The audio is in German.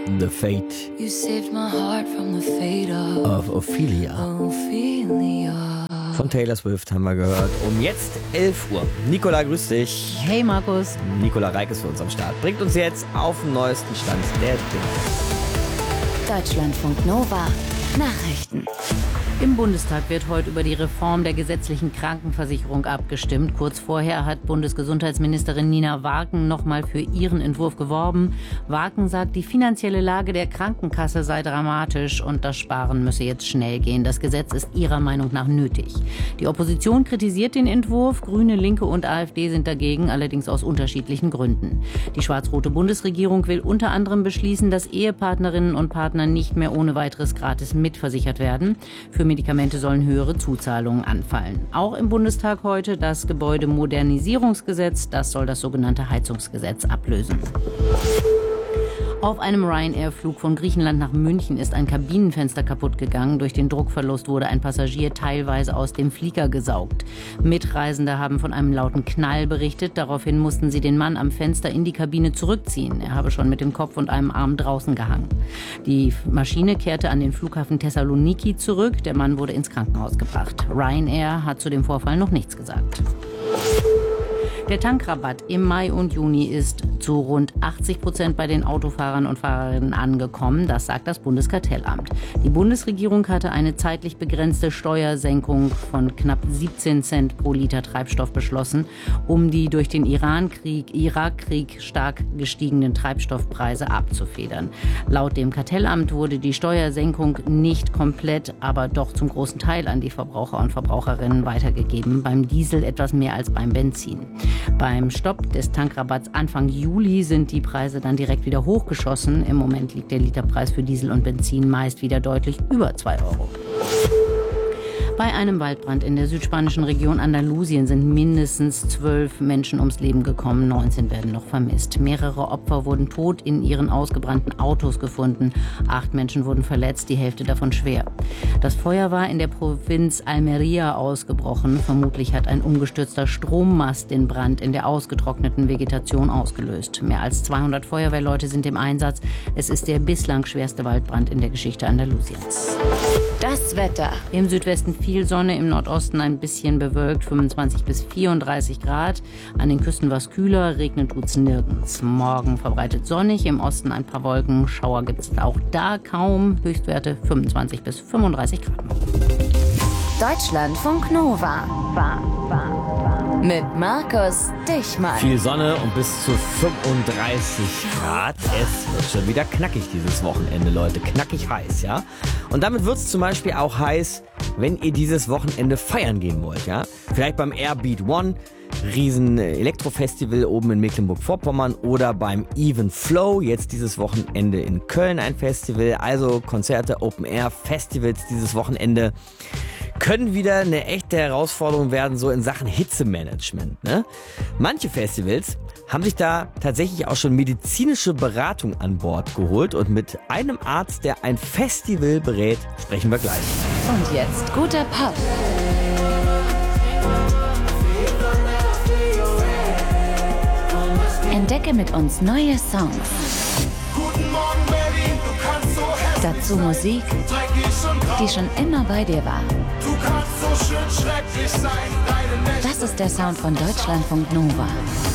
The Fate You saved my heart from the fate of Ophelia. Von Taylor Swift haben wir gehört. Um jetzt 11 Uhr. Nicola, grüß dich. Hey Markus. Nicola Reik ist für uns am Start. Bringt uns jetzt auf den neuesten Stand der Dinge. Deutschlandfunk Nova. Nachrichten. Im Bundestag wird heute über die Reform der gesetzlichen Krankenversicherung abgestimmt. Kurz vorher hat Bundesgesundheitsministerin Nina Warken nochmal für ihren Entwurf geworben. Warken sagt, die finanzielle Lage der Krankenkasse sei dramatisch und das Sparen müsse jetzt schnell gehen. Das Gesetz ist ihrer Meinung nach nötig. Die Opposition kritisiert den Entwurf. Grüne, Linke und AfD sind dagegen, allerdings aus unterschiedlichen Gründen. Die schwarz-rote Bundesregierung will unter anderem beschließen, dass Ehepartnerinnen und Partner nicht mehr ohne weiteres gratis mitversichert werden. Für Medikamente sollen höhere Zuzahlungen anfallen. Auch im Bundestag heute das Gebäudemodernisierungsgesetz. Das soll das sogenannte Heizungsgesetz ablösen. Auf einem Ryanair-Flug von Griechenland nach München ist ein Kabinenfenster kaputt gegangen. Durch den Druckverlust wurde ein Passagier teilweise aus dem Flieger gesaugt. Mitreisende haben von einem lauten Knall berichtet. Daraufhin mussten sie den Mann am Fenster in die Kabine zurückziehen. Er habe schon mit dem Kopf und einem Arm draußen gehangen. Die Maschine kehrte an den Flughafen Thessaloniki zurück. Der Mann wurde ins Krankenhaus gebracht. Ryanair hat zu dem Vorfall noch nichts gesagt. Der Tankrabatt im Mai und Juni ist zu rund 80% bei den Autofahrern und Fahrerinnen angekommen. Das sagt das Bundeskartellamt. Die Bundesregierung hatte eine zeitlich begrenzte Steuersenkung von knapp 17 Cent pro Liter Treibstoff beschlossen, um die durch den Irakkrieg stark gestiegenen Treibstoffpreise abzufedern. Laut dem Kartellamt wurde die Steuersenkung nicht komplett, aber doch zum großen Teil an die Verbraucher und Verbraucherinnen weitergegeben. Beim Diesel etwas mehr als beim Benzin. Beim Stopp des Tankrabatts Anfang Juli sind die Preise dann direkt wieder hochgeschossen. Im Moment liegt der Literpreis für Diesel und Benzin meist wieder deutlich über 2 Euro. Bei einem Waldbrand in der südspanischen Region Andalusien sind mindestens 12 Menschen ums Leben gekommen, 19 werden noch vermisst. Mehrere Opfer wurden tot in ihren ausgebrannten Autos gefunden. 8 Menschen wurden verletzt, die Hälfte davon schwer. Das Feuer war in der Provinz Almería ausgebrochen. Vermutlich hat ein umgestürzter Strommast den Brand in der ausgetrockneten Vegetation ausgelöst. Mehr als 200 Feuerwehrleute sind im Einsatz. Es ist der bislang schwerste Waldbrand in der Geschichte Andalusiens. Das Wetter. Im Südwesten viel Sonne, im Nordosten ein bisschen bewölkt, 25 bis 34 Grad. An den Küsten was kühler, regnen tut's nirgends. Morgen verbreitet sonnig, im Osten ein paar Wolken. Schauer gibt's auch da kaum. Höchstwerte 25 bis 35 Grad. Deutschlandfunk Nova. Mit Markus Dichmann. Viel Sonne und bis zu 35 Grad. Es wird schon wieder knackig dieses Wochenende, Leute. Knackig heiß, ja? Und damit wird es zum Beispiel auch heiß, wenn ihr dieses Wochenende feiern gehen wollt, ja? Vielleicht beim Airbeat One, riesen Elektrofestival oben in Mecklenburg-Vorpommern oder beim Even Flow, jetzt dieses Wochenende in Köln ein Festival. Also Konzerte, Open-Air-Festivals dieses Wochenende können wieder eine echte Herausforderung werden, so in Sachen Hitzemanagement, ne? Manche Festivals haben sich da tatsächlich auch schon medizinische Beratung an Bord geholt und mit einem Arzt, der ein Festival berät, sprechen wir gleich. Und jetzt guter Pop. Entdecke mit uns neue Songs. Guten Morgen Berlin, du kannst so hässlich Dazu Musik, die schon immer bei dir war. Du kannst so schön schrecklich sein, deine Nächte. Das ist der Sound von Deutschlandfunk Nova.